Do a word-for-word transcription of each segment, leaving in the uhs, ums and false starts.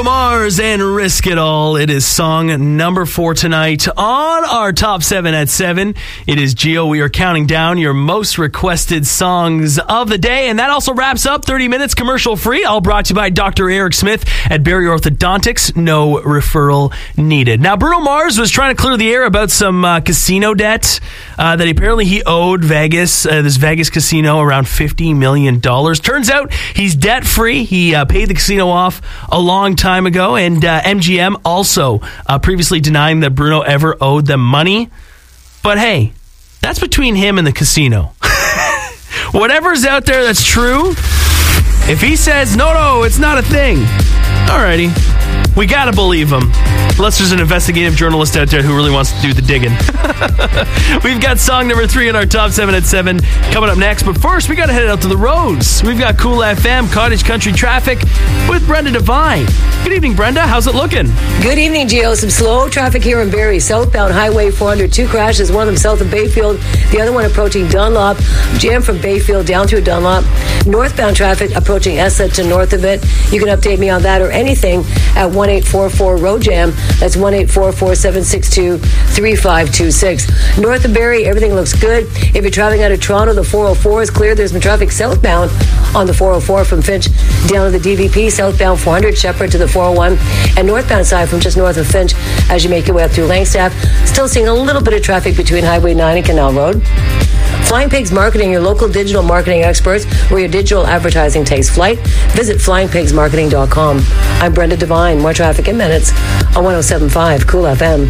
Bruno Mars and Risk It All. It is song number four tonight on our top seven at seven. It is Gio. We are counting down your most requested songs of the day. And that also wraps up thirty minutes commercial free. All brought to you by Doctor Eric Smith at Barrie Orthodontics. No referral needed. Now, Bruno Mars was trying to clear the air about some uh, casino debt uh, that apparently he owed Vegas, uh, this Vegas casino, around fifty million dollars. Turns out he's debt free. He uh, paid the casino off a long time ago, and uh, M G M also uh, previously denying that Bruno ever owed them money. But hey, that's between him and the casino. Whatever's out there that's true, if he says, no, no, it's not a thing, alrighty, we gotta believe him. Unless there's an investigative journalist out there who really wants to do the digging. We've got song number three in our top seven at seven coming up next. But first, we got to head out to the roads. We've got Cool F M, Cottage Country Traffic with Brenda Devine. Good evening, Brenda. How's it looking? Good evening, Gio. Some slow traffic here in Barrie. Southbound Highway four hundred, two crashes. One of them south of Bayfield. The other one approaching Dunlop. Jam from Bayfield down through Dunlop. Northbound traffic approaching Essex to north of it. You can update me on that or anything at one eight four four road jam. That's one eight four four, seven six two, three five two six. North of Barrie, everything looks good. If you're traveling out of Toronto, the four oh four is clear. There's been traffic southbound on the four oh four from Finch down to the D V P, southbound four hundred, Shepherd to the four oh one, and northbound side from just north of Finch as you make your way up through Langstaff. Still seeing a little bit of traffic between Highway nine and Canal Road. Flying Pigs Marketing, your local digital marketing experts, where your digital advertising takes flight. Visit flying pigs marketing dot com. I'm Brenda Devine. More traffic in minutes on one oh seven point five Cool F M.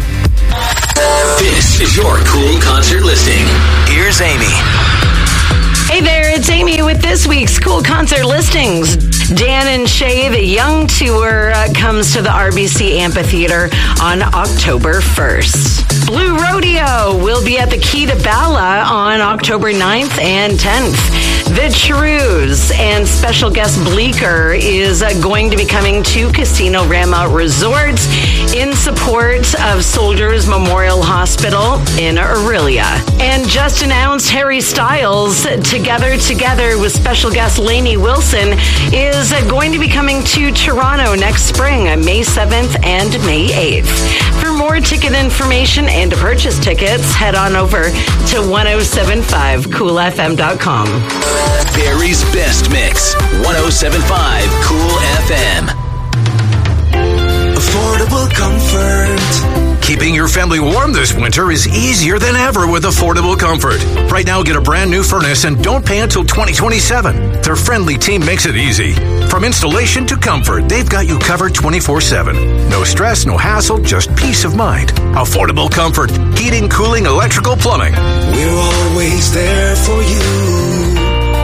This is your Cool Concert listing. Here's Amy. Hey there, it's Amy with this week's Cool Concert listings. Dan and Shay, the Young Tour, uh, comes to the R B C Amphitheater on October first. Blue Rodeo will be at the Key to Bala on October ninth and tenth. The Cheroos and special guest Bleecker is uh, going to be coming to Casino Rama Resorts in support of Soldiers Memorial Hospital in Aurelia. And just announced Harry Styles, Together Together with special guest Lainey Wilson, is uh, going to be coming to Toronto next spring, May seventh and May eighth. For more ticket information and to purchase tickets, head on over to ten seventy-five cool f m dot com. Barrie's best mix, ten seventy-five Cool F M. Affordable comfort. Keeping your family warm this winter is easier than ever with Affordable Comfort. Right now, get a brand new furnace and don't pay until twenty twenty-seven. Their friendly team makes it easy. From installation to comfort, they've got you covered twenty-four seven. No stress, no hassle, just peace of mind. Affordable Comfort. Heating, cooling, electrical, plumbing. We're always there for you.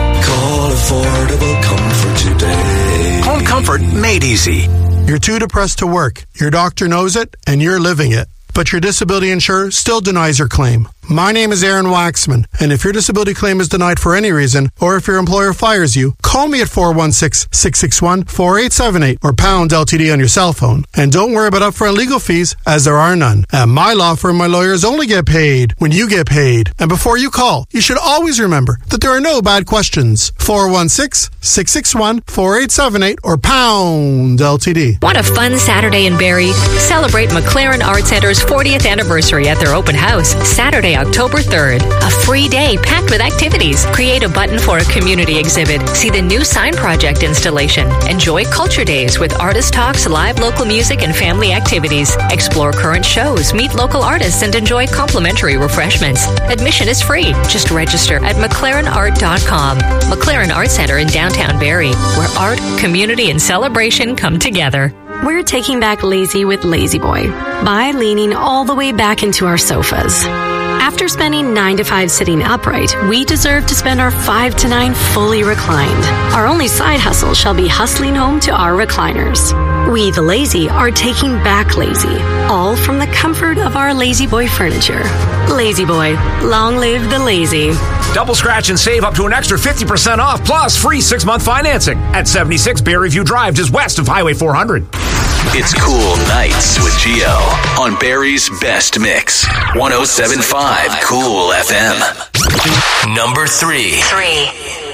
Call Affordable Comfort today. Home comfort made easy. You're too depressed to work. Your doctor knows it, and you're living it. But your disability insurer still denies your claim. My name is Aaron Waxman, and if your disability claim is denied for any reason, or if your employer fires you, call me at four one six, six six one, four eight seven eight or pound L T D on your cell phone. And don't worry about upfront legal fees, as there are none. At my law firm, my lawyers only get paid when you get paid. And before you call, you should always remember that there are no bad questions. four one six, six six one, four eight seven eight or pound L T D. Want a fun Saturday in Barrie? Celebrate McLaren Art Center's fortieth anniversary at their open house, Saturday, October third. A free day packed with activities. Create a button for a community exhibit. See the new sign project installation. Enjoy culture days with artist talks, live local music, and family activities. Explore current shows, meet local artists, and enjoy complimentary refreshments. Admission is free. Just register at mclaren art dot com. McLaren Art Center in downtown Barrie, where art, community, and celebration come together. We're taking back lazy with Lazy Boy by leaning all the way back into our sofas. After spending nine to five sitting upright, we deserve to spend our five to nine fully reclined. Our only side hustle shall be hustling home to our recliners. We, the lazy, are taking back lazy, all from the comfort of our Lazy Boy furniture. Lazy Boy, long live the lazy. Double scratch and save up to an extra fifty percent off, plus free six-month financing at seventy-six Barrie View Drive, just west of Highway four hundred. It's Cool Nights with Gio on Barrie's best mix, ten seventy-five Cool F M. Number three. Three.